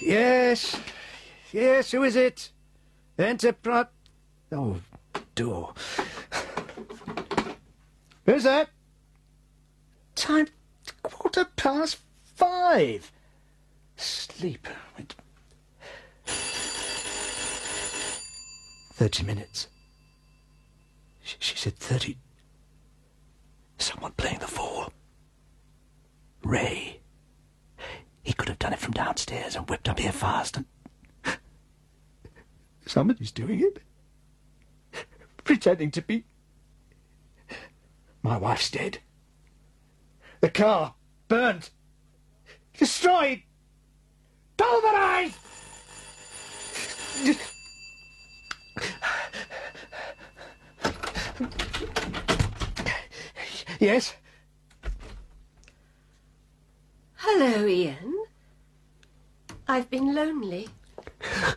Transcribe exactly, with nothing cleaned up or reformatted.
Yes. Yes, who is it? Enterprise... Oh, door. Who's that? Time... quarter past five. Sleep. Thirty minutes. She, she said thirty... Someone playing the four. Ray. He could have done it from downstairs and whipped up here fast and... Somebody's doing it. Pretending to be... My wife's dead. The car burnt. Destroyed. Pulverized! Yes? Hello, Ian. I've been lonely.